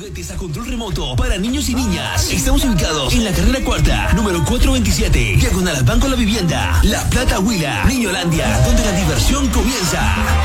Juguetes a control remoto para niños y niñas. Estamos ubicados en la carrera cuarta, número 427, diagonal al Banco de la Vivienda, La Plata, Huila, Niñolandia, donde la diversión comienza.